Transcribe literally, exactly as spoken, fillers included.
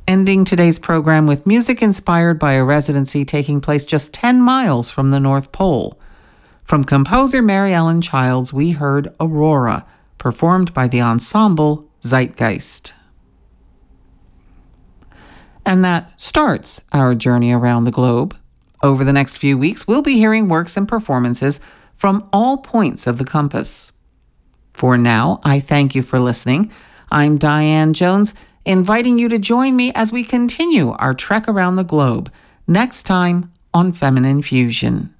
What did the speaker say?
Ending today's program with music inspired by a residency taking place just ten miles from the North Pole. From composer Mary Ellen Childs, we heard Aurora, performed by the ensemble Zeitgeist. And that starts our journey around the globe. Over the next few weeks, we'll be hearing works and performances from all points of the compass. For now, I thank you for listening. I'm Diane Jones, inviting you to join me as we continue our trek around the globe next time on Feminine Fusion.